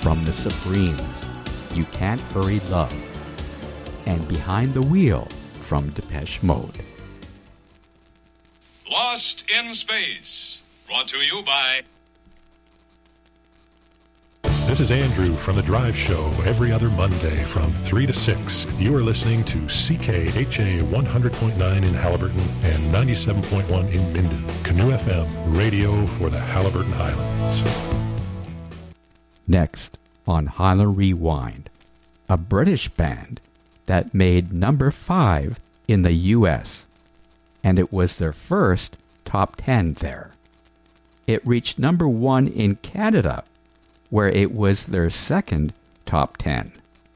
from the Supremes, You Can't Hurry Love, and Behind the Wheel from Depeche Mode. Lost in Space, brought to you by... This is Andrew from The Drive Show every other Monday from 3 to 6. You are listening to CKHA 100.9 in Halliburton and 97.1 in Minden. Canoe FM, radio for the Halliburton Highlands. Next on Highland Rewind, a British band that made number 5 in the U.S., and it was their first top 10 there. It reached number 1 in Canada, where it was their second top 10.